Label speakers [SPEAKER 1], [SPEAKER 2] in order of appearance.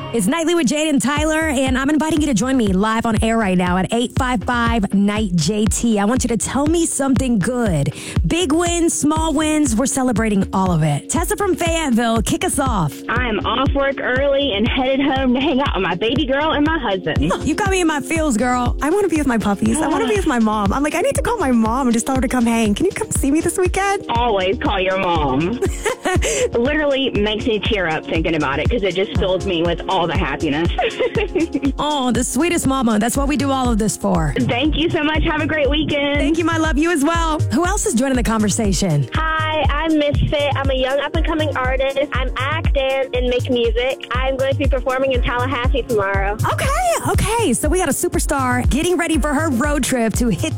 [SPEAKER 1] It's Nightly with Jade and Tyler, and I'm inviting you to join me live on air right now at 855-NIGHT. I want you to tell me something good. Big wins, small wins, we're celebrating all of it. Tessa from Fayetteville, kick us off.
[SPEAKER 2] I'm off work early and headed home to hang out with my baby girl and my husband.
[SPEAKER 1] You got me in my feels, girl. I want to be with my puppies. I want to be with my mom. I'm like, I need to call my mom and just tell her to come hang. Can you come see me this weekend?
[SPEAKER 2] Always call your mom. Literally makes me tear up thinking about it because it just fills me with all the happiness.
[SPEAKER 1] Oh, the sweetest mama. That's what we do all of this for.
[SPEAKER 2] Thank you so much. Have a great weekend.
[SPEAKER 1] Thank you, my love. You as well. Who else is joining the conversation?
[SPEAKER 3] Hi, I'm Misfit. I'm a young up-and-coming artist. I'm act, dance, and make music. I'm going to be performing in Tallahassee tomorrow.
[SPEAKER 1] Okay. So we got a superstar getting ready for her road trip to hit